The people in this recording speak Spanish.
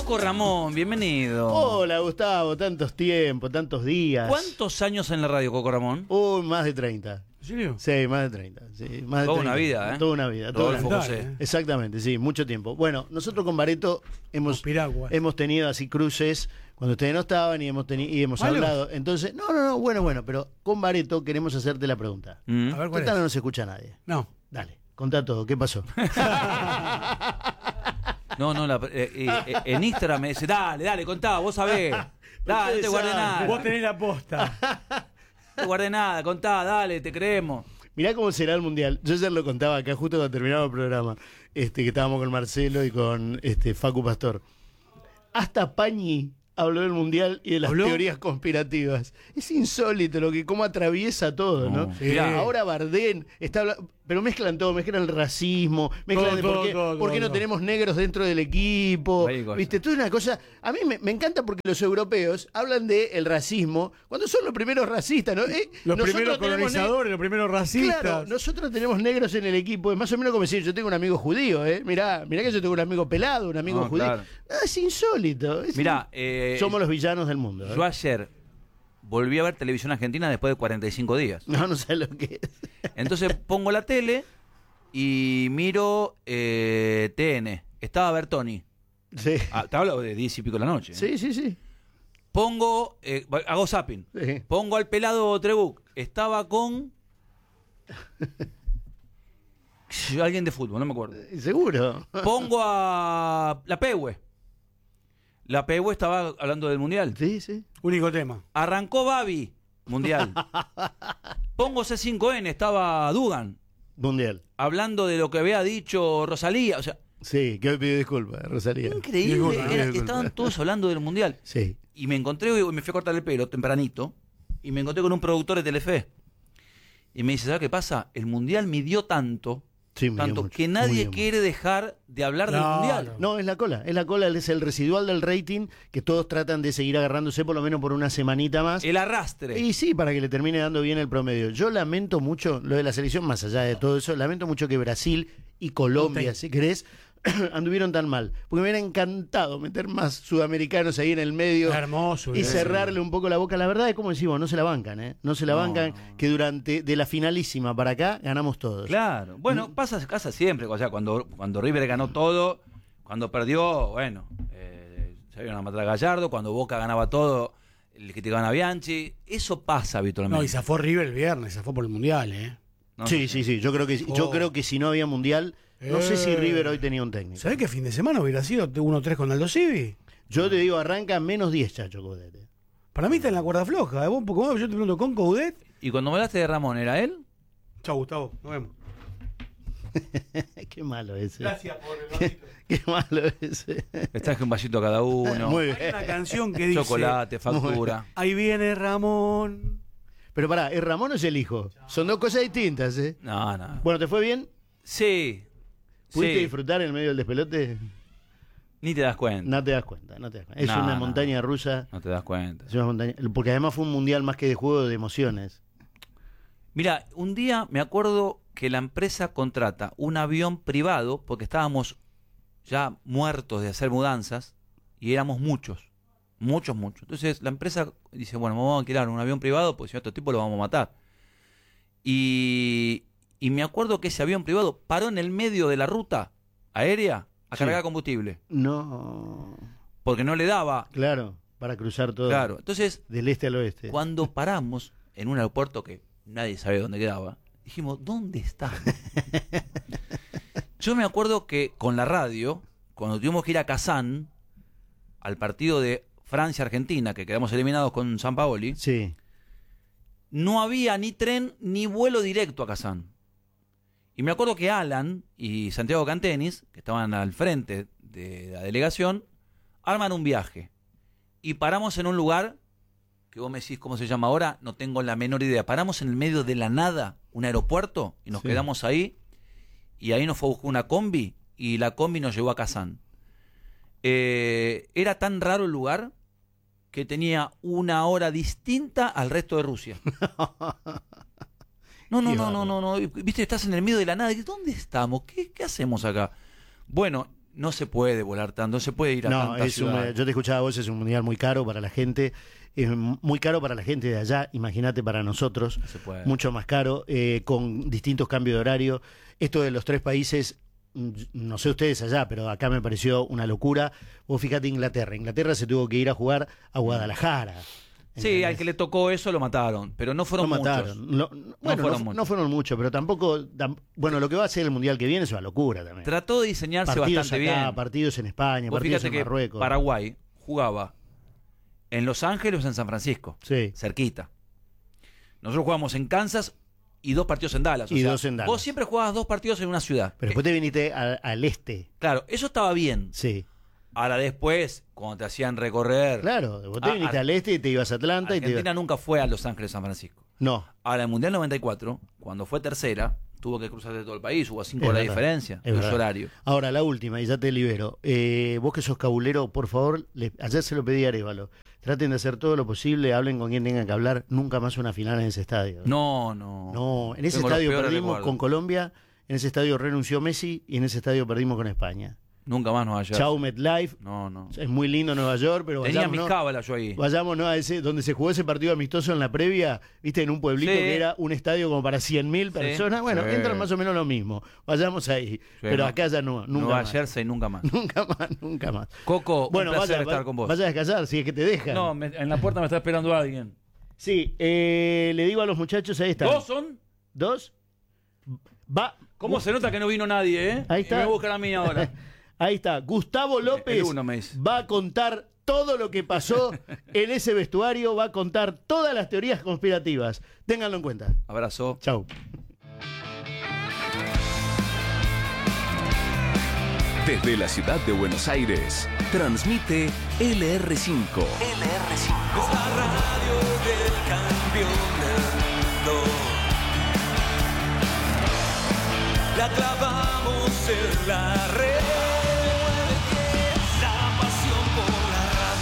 Coco Ramón, bienvenido. Hola, Gustavo, tantos tiempos, tantos días. ¿Cuántos años en la radio, Coco Ramón? Más de 30. ¿En serio? Sí, más de 30. Sí, más de Toda 30. una vida, ¿eh? Toda una vida. Rodolfo Toda José. Exactamente, sí, mucho tiempo. Bueno, nosotros con Bareto hemos tenido así cruces cuando ustedes no estaban y hemos hablado. Entonces, no, bueno, pero con Bareto queremos hacerte la pregunta. A ver, ¿cuál es? No se escucha a nadie. No. Dale, contá todo, ¿qué pasó? No, en Instagram me dice, dale, contá, vos sabés. Dale, no te guardé nada. Vos tenés la posta. No te guardé nada, contá, dale, te creemos. Mirá cómo será el Mundial. Yo ayer lo contaba acá justo cuando terminaba el programa, que estábamos con Marcelo y con Facu Pastor. Hasta Pañi habló del Mundial y de las teorías conspirativas. Es insólito cómo atraviesa todo, ¿no? Sí. Ahora Bardén está hablando, pero mezclan todo, mezclan el racismo, mezclan de por qué no tenemos negros dentro del equipo. ¿Viste? Toda una cosa. A mí me encanta porque los europeos hablan del racismo cuando son los primeros racistas, ¿no? Los primeros colonizadores, los primeros racistas. Claro, nosotros tenemos negros en el equipo. Es más o menos como decir, yo tengo un amigo judío, ¿eh? Mirá que yo tengo un amigo pelado, un amigo judío. Claro. Es insólito. Mirá, somos los villanos del mundo. Yo ayer volví a ver televisión argentina después de 45 días. No sé lo que es. Entonces pongo la tele y miro TN. Estaba Bertoni. Sí. Te hablo de 10 y pico de la noche. Sí. Pongo, hago zapping. Sí. Pongo al pelado Trebuch. Estaba con alguien de fútbol, no me acuerdo. Seguro. Pongo a la Pehue. La Pehue estaba hablando del Mundial. Sí. Único tema. Arrancó Babi, Mundial. Pongo C5N, estaba Dugan. Mundial. Hablando de lo que había dicho Rosalía. O sea, sí, que hoy pidió disculpas, Rosalía. Increíble. Estaban todos hablando del Mundial. Sí. Y me encontré, me fui a cortar el pelo tempranito, y me encontré con un productor de Telefe. Y me dice, ¿sabes qué pasa? El Mundial midió tanto que nadie quiere dejar de hablar del Mundial. No, es la cola, es el residual del rating que todos tratan de seguir agarrándose por lo menos por una semanita más. El arrastre. Y sí, para que le termine dando bien el promedio. Yo lamento mucho lo de la selección, más allá de todo eso, lamento mucho que Brasil y Colombia, si querés, anduvieron tan mal. Porque me hubiera encantado meter más sudamericanos ahí en el medio. Hermoso. Y cerrarle un poco la boca. La verdad es como decimos, no se la bancan, ¿eh? No se la bancan, que durante de la finalísima para acá ganamos todos. Claro. Bueno, pasa siempre. O sea, cuando River ganó todo, cuando perdió, bueno, se iban a matar a Gallardo. Cuando Boca ganaba todo, el que te gana Bianchi. Eso pasa habitualmente. No, y zafó River el viernes, zafó por el Mundial, ¿eh? No, sí. Yo creo que si no había Mundial, no sé si River hoy tenía un técnico. ¿Sabés qué fin de semana hubiera sido 1-3 con Aldo Civi? Yo te digo, arranca menos 10, Chacho Coudet. Para mí está en la cuerda floja. Vos un poco más, yo te pregunto, ¿con Coudet? Y cuando me hablaste de Ramón, ¿era él? Chau, Gustavo, nos vemos. Qué malo ese. Gracias por el vasito. Qué malo ese. Les traje un vasito a cada uno. Muy bien. Hay una canción que dice... Chocolate, factura. Ahí viene Ramón. Pero pará, ¿es Ramón o es el hijo? Son dos cosas distintas, ¿eh? No. Bueno, ¿te fue bien? Sí. ¿Pudiste disfrutar en medio del despelote? Ni te das cuenta. No te das cuenta. Es una montaña rusa. No te das cuenta. Es una montaña, porque además fue un mundial más que de juego de emociones. Mira, un día me acuerdo que la empresa contrata un avión privado, porque estábamos ya muertos de hacer mudanzas, y éramos muchos. Entonces la empresa dice, bueno, vamos a alquilar un avión privado, porque si no, a este tipo lo vamos a matar. Y me acuerdo que ese avión privado paró en el medio de la ruta aérea a cargar combustible. No. Porque no le daba. Claro, para cruzar todo. Claro, entonces, del este al oeste. Cuando paramos en un aeropuerto que nadie sabía dónde quedaba, dijimos, ¿dónde está? Yo me acuerdo que con la radio, cuando tuvimos que ir a Kazán, al partido de Francia-Argentina, que quedamos eliminados con Sampaoli, sí, no había ni tren ni vuelo directo a Kazán. Y me acuerdo que Alan y Santiago Cantenis, que estaban al frente de la delegación, arman un viaje. Y paramos en un lugar, que vos me decís cómo se llama ahora, no tengo la menor idea. Paramos en el medio de la nada, un aeropuerto, y nos quedamos ahí. Y ahí nos fue a buscar una combi, y la combi nos llevó a Kazán. Era tan raro el lugar que tenía una hora distinta al resto de Rusia. No. Viste, estás en el medio de la nada. ¿Dónde estamos? ¿Qué hacemos acá? Bueno, no se puede volar tanto, no se puede ir a tantas ciudades. Yo te escuchaba a vos, es un mundial muy caro para la gente, es muy caro para la gente de allá, imagínate para nosotros, No se puede. mucho más caro, con distintos cambios de horario. Esto de los 3 países, no sé ustedes allá, pero acá me pareció una locura. Vos fíjate Inglaterra se tuvo que ir a jugar a Guadalajara. Sí, al que le tocó eso lo mataron, pero no fueron muchos. No fueron muchos, pero tampoco. Bueno, lo que va a ser el mundial que viene es una locura también. Trató de diseñarse Partidos bastante acá, bien. partidos en España, Vos partidos fíjate en que Marruecos. Paraguay jugaba en Los Ángeles o en San Francisco, Sí. cerquita. Nosotros jugamos en Kansas y 2 partidos en Dallas. Y 2 en Dallas. Vos siempre jugabas 2 partidos en una ciudad. Pero después te viniste al este. Claro, eso estaba bien. Sí. Ahora después, cuando te hacían recorrer... Claro, vos te viniste al este y te ibas a Atlanta y te Argentina ibas... nunca fue a Los Ángeles, San Francisco. No. Ahora, el Mundial 94, cuando fue tercera, tuvo que cruzar de todo el país, hubo 5 Es horas de verdad, diferencia es de uso verdad. horario. Ahora, la última, y ya te libero. Vos que sos cabulero, por favor, ayer se lo pedí a Arévalo. Traten de hacer todo lo posible, hablen con quien tengan que hablar. Nunca más una final en ese estadio. No. No, en ese Tengo los estadio peores perdimos recuerdos. con Colombia, en ese estadio renunció Messi y en ese estadio perdimos con España. Nunca más Nueva York. Chau MetLife. No. Es muy lindo Nueva York, pero Tenía mis vayámonos, cábalas yo ahí. vayámonos a ese, donde se jugó ese partido amistoso en la previa, viste, en un pueblito Sí. que era un estadio como para 100.000 personas. Bueno, Sí. entran más o menos lo mismo. Vayamos ahí. Pero no. acá ya no, nunca Nueva más. Jersey nunca más. Nunca más. Coco, Bueno, un placer vaya, estar con vos. vaya a descansar, si es que te dejan. No, en la puerta me está esperando alguien. Sí, le digo a los muchachos, ahí está. ¿2 son? ¿Dos? Va. ¿Cómo se nota que no vino nadie, eh? Ahí Y está. me buscan a mí ahora. Ahí está. Gustavo López El uno me dice. va a contar todo lo que pasó en ese vestuario, va a contar todas las teorías conspirativas. Ténganlo en cuenta. Abrazo. Chau. Desde la ciudad de Buenos Aires, transmite LR5. Es la radio del campeonato. La clavamos en la red.